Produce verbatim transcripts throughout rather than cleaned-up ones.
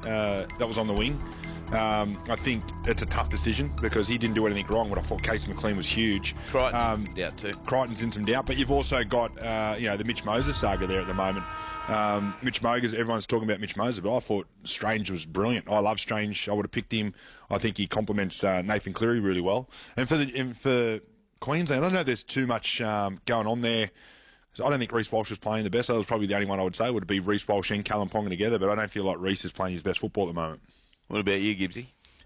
uh, that was on the wing. Um, I think it's a tough decision because he didn't do anything wrong, but I thought Casey McLean was huge. Crichton's um, doubt too. Crichton's in some doubt, but you've also got uh, you know the Mitch Moses saga there at the moment. Um, Mitch Moses, everyone's talking about Mitch Moses, but I thought Strange was brilliant. I love Strange. I would have picked him. I think he complements uh, Nathan Cleary really well. And for the and for Queensland, I don't know if there's too much um, going on there. I don't think Reece Walsh was playing the best. That was probably the only one I would say would be Reece Walsh and Callum Ponga together, but I don't feel like Reece is playing his best football at the moment. What about you, Gibbsy?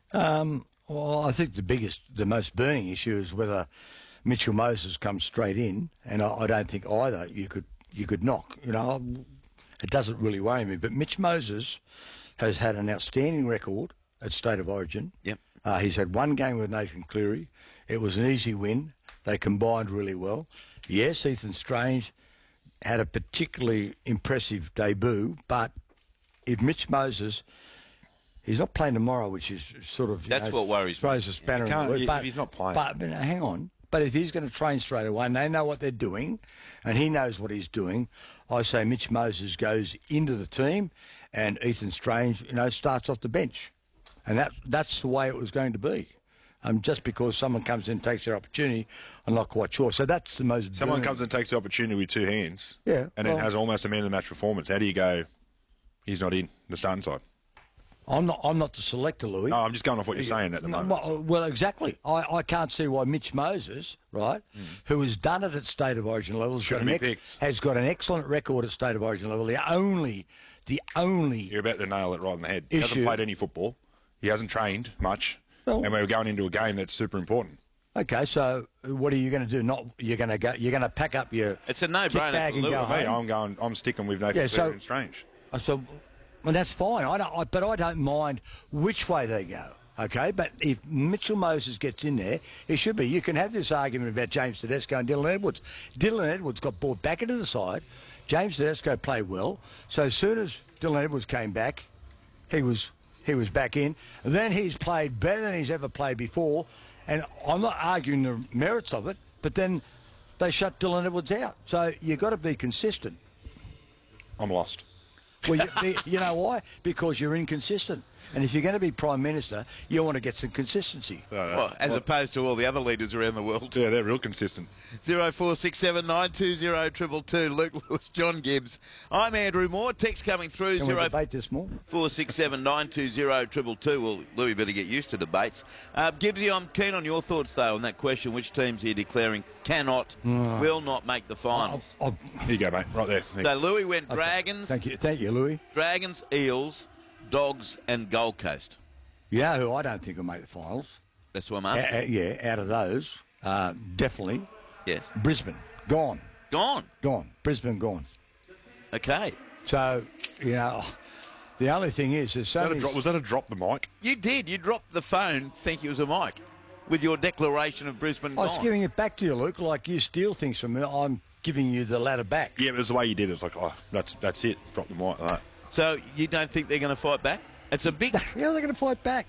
Um, well, I think the biggest, the most burning issue is whether Mitchell Moses comes straight in, and I, I don't think either you could you could knock. You know, it doesn't really worry me. But Mitch Moses has had an outstanding record at State of Origin. Yep. Uh, he's had one game with Nathan Cleary. It was an easy win. They combined really well. Yes, Ethan Strange had a particularly impressive debut, but if Mitch Moses... He's not playing tomorrow, which is sort of... That's know, what worries me. Throws a spanner in the works. But, if he's not playing. But, but hang on. But if he's going to train straight away and they know what they're doing and he knows what he's doing, I say Mitch Moses goes into the team and Ethan Strange, you know, starts off the bench. And that that's the way it was going to be. Um, just because someone comes in and takes their opportunity, I'm not quite sure. So that's the most... Someone burning. comes and takes the opportunity with two hands yeah, and well, it has almost a man-of-the-match performance. How do you go, he's not in the starting side? I'm not. I'm not the selector, Louis. No, I'm just going off what you're saying at the moment. Well, well exactly. I, I can't see why Mitch Moses, right, mm. who has done it at State of Origin level, has got, an ex- has got an excellent record at State of Origin level. The only, the only. You're about to nail it right in the head. He issue. hasn't played any football. He hasn't trained much, well, and we're going into a game that's super important. Okay, so what are you going to do? Not you're going to go. You're going to pack up your. It's a no-brainer bag and go For me, home. I'm going. I'm sticking with Nathan yeah, so, and Strange. So. Well, that's fine. I don't, I, but I don't mind which way they go. Okay, but if Mitchell Moses gets in there, he should be. You can have this argument about James Tedesco and Dylan Edwards. Dylan Edwards got brought back into the side. James Tedesco played well. So as soon as Dylan Edwards came back, he was he was back in. Then he's played better than he's ever played before. And I'm not arguing the merits of it, but then they shut Dylan Edwards out. So you've got to be consistent. I'm lost. Well, you, you know why? Because you're inconsistent. And if you're going to be Prime Minister, you want to get some consistency. Uh, well, as well, opposed to all the other leaders around the world. Yeah, they're real consistent. zero four six seven nine two zero two two. Luke Lewis, John Gibbs. I'm Andrew Moore. Text coming through. Can we debate this more? four six seven nine two zero two two. Well, Louis better get used to debates. Uh, Gibbsy, I'm keen on your thoughts, though, on that question. Which teams are you declaring cannot, oh. will not make the finals? I'll, I'll, Here you go, mate. Right there. there. So Louis went okay. Dragons. Thank you. Thank you, Louis. Dragons, Eels, Dogs and Gold Coast. You know who I don't think will make the finals? That's what I'm asking. A- a- yeah, out of those, uh, definitely. Yes. Brisbane. Gone. Gone? Gone. Brisbane gone. Okay. So, you know, the only thing is... there's so was, that many... a drop, was that a drop the mic? You did. You dropped the phone thinking it was a mic with your declaration of Brisbane I was gone. giving it back to you, Luke, like you steal things from me. I'm giving you the ladder back. Yeah, but it was the way you did it. It's like, oh, that's that's it. Drop the mic like that. So you don't think they're going to fight back? It's a big... Yeah, they're going to fight back.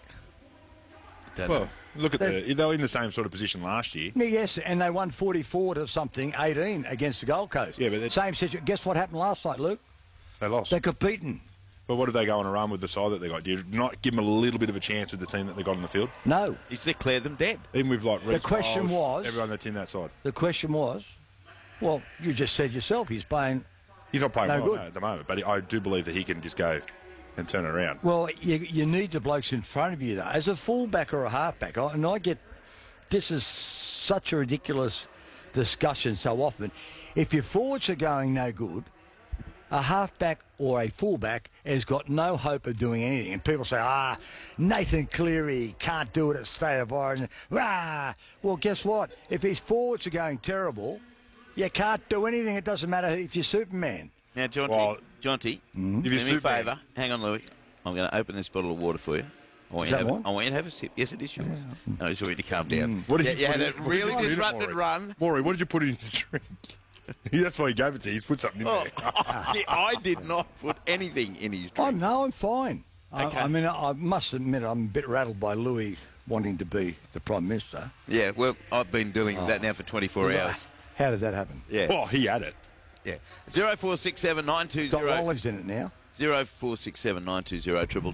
Don't Well, know. look at the... They were in the same sort of position last year. Yeah, yes, and they won forty-four to something, eighteen against the Gold Coast. Yeah, but it's- same situation. Guess what happened last night, Luke? They lost. They got beaten. But what did they go on a run with the side that they got? Do you not give them a little bit of a chance with the team that they got on the field? No. He's declared them dead. Even with like Reece question Styles, was- everyone that's in that side. The question was, well, you just said yourself, he's playing. He's not playing No well good. no, at the moment, but I do believe that he can just go and turn it around. Well, you, you need the blokes in front of you, though. As a fullback or a halfback, I, and I get this is such a ridiculous discussion so often. If your forwards are going no good, a halfback or a fullback has got no hope of doing anything. And people say, ah, Nathan Cleary can't do it at State of Origin. Ah. Well, guess what? If his forwards are going terrible, you can't do anything. It doesn't matter if you're Superman. Now, Jonty, Well, Jonty, if do you're me a Superman- favour. Hang on, Louis. I'm going to open this bottle of water for you. I want, Is you that to have, one? I want you to have a sip. Yes, it is yours. No, I just want you to calm down. What did yeah, you you put had in- a what did you really put in it, disrupted Maury? run. Maury, what did you put in his drink? That's why he gave it to you. He's put something in Oh, there. I did not put anything in his Oh, drink. no, I'm fine. Okay. I, I mean, I must admit, I'm a bit rattled by Louis wanting to be the Prime Minister. Yeah, well, I've been dealing with that now for twenty-four hours. How did that happen? Yeah. Oh, he had it. Yeah. zero four six seven nine two Got zero olives in it now. zero four six seven nine two zero triple